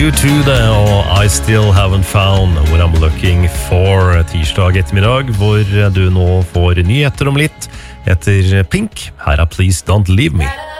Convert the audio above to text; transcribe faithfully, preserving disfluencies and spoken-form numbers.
U two det, og I Still Haven't Found What I'm Looking For tirsdag ettermiddag, hvor du nå får nyheter om litt etter Pink. Her er Please Don't Leave Me.